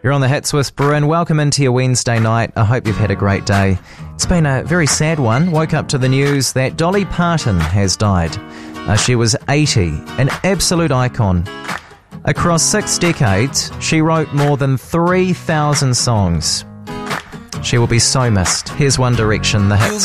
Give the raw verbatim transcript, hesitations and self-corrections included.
You're on the Hits with Bryn. Welcome into your Wednesday night. I hope you've had a great day. It's been a very sad one. Woke up to the news that Dolly Parton has died. Uh, she was eighty, an absolute icon. Across six decades, she wrote more than three thousand songs. She will be so missed. Here's One Direction, the hits.